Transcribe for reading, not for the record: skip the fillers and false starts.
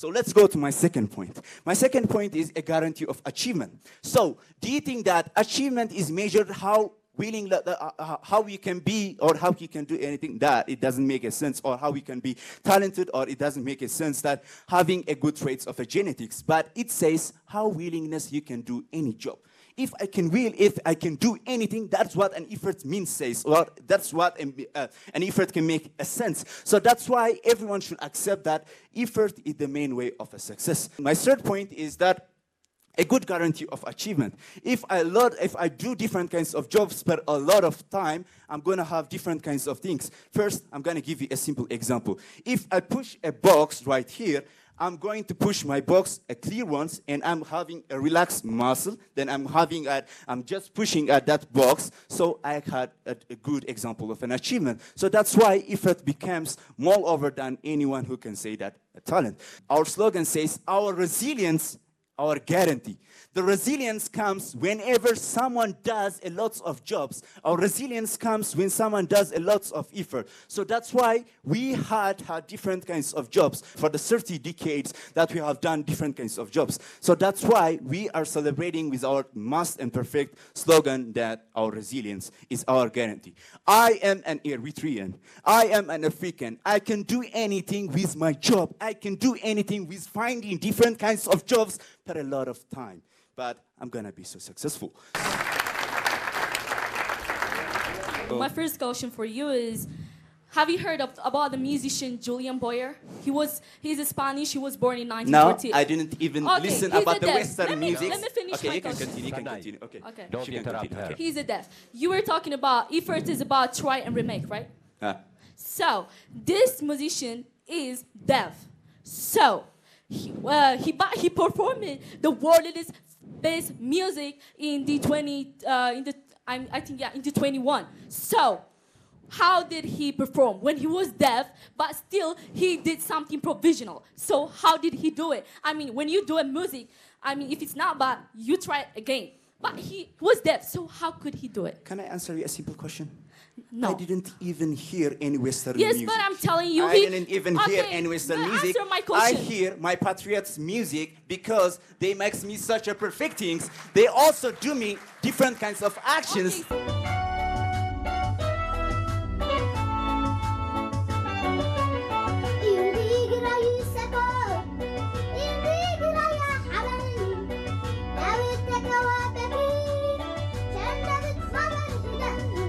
So let's go to my second point. My second point is a guarantee of achievement. So do you think that achievement is measured how willing, how we can be, or how we can do anything that it doesn't make a sense, or how we can be talented, or it doesn't make a sense that having a good traits of a genetics, but it says how willingness you can do any job. If I can do anything, that's what an effort means says, or that's what an effort can make a sense. So that's why everyone should accept that effort is the main way of a success. My third point is that a good guarantee of achievement. If I do different kinds of jobs for a lot of time, I'm going to have different kinds of things. First, I'm going to give you a simple example. If I push a box right here, I'm going to push my box a clear once, and I'm having a relaxed muscle. Then I'm just pushing at that box. So I had a good example of an achievement. So that's why effort becomes more over than anyone who can say that a talent. Our slogan says, our resilience, our guarantee. The resilience comes whenever someone does a lot of jobs. Our resilience comes when someone does a lot of effort. So that's why we had different kinds of jobs for the 30 decades that we have done different kinds of jobs. So that's why we are celebrating with our must and perfect slogan that our resilience is our guarantee. I am an Eritrean. I am an African. I can do anything with my job. I can do anything with finding different kinds of jobs for a lot of time. But I'm going to be so successful. My first question for you is, have you heard about the musician Julian Boyer? He's Spanish. He was born in 1940. No, I didn't even listen about the Western music. Let me finish okay, my you can question. continue. You can continue. Okay. Don't interrupt her. He's a deaf. You were talking about effort is about try and remake, right? So this musician is deaf. So he performed the world's best music in the 21. So how did he perform when he was deaf, but still he did something provisional? So how did he do it? I mean, when you do a music, I mean, if it's not bad, you try it again. But he was deaf, so how could he do it? Can I answer you a simple question? No. I didn't even hear any Western music. Yes, but I'm telling you, I didn't even hear any Western music. Answer my I question. hear my patriots' music because they makes me such a perfect things. They also do me different kinds of actions. Okay.